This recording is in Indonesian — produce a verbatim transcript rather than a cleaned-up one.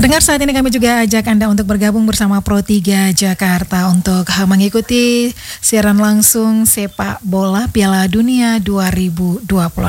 Pendengar, saat ini kami juga ajak Anda untuk bergabung bersama Pro tiga Jakarta untuk mengikuti siaran langsung sepak bola Piala Dunia dua ribu dua puluh enam.